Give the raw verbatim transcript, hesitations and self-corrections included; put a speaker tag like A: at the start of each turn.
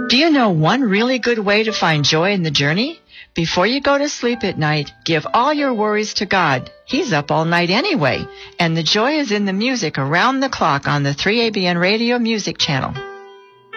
A: Do you know one really good way to find joy in the journey? Before you go to sleep at night, give all your worries to God. He's up all night anyway, and the joy is in the music around the clock on the three A B N Radio Music Channel.